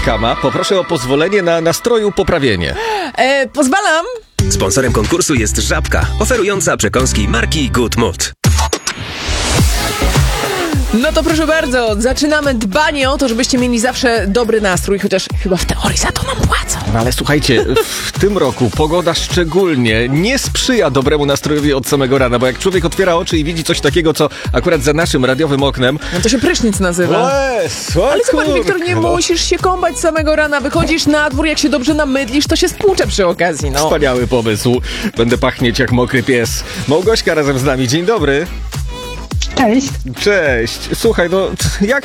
Kama. Poproszę o pozwolenie na nastroju poprawienie. Pozwalam. Sponsorem konkursu jest Żabka, oferująca przekąski marki Good Mood. No to proszę bardzo, zaczynamy dbanie o to, żebyście mieli zawsze dobry nastrój, chociaż chyba w teorii za to nam płacą. No ale słuchajcie, w tym roku pogoda szczególnie nie sprzyja dobremu nastrojowi od samego rana, bo jak człowiek otwiera oczy i widzi coś takiego, co akurat za naszym radiowym oknem... No to się prysznic nazywa. Ale zobacz, Wiktor, nie musisz się kąpać samego rana, wychodzisz na dwór, jak się dobrze namydlisz, to się spłucze przy okazji, no. Wspaniały pomysł. Będę pachnieć jak mokry pies. Małgośka razem z nami, dzień dobry. Cześć. Cześć. Słuchaj, no jak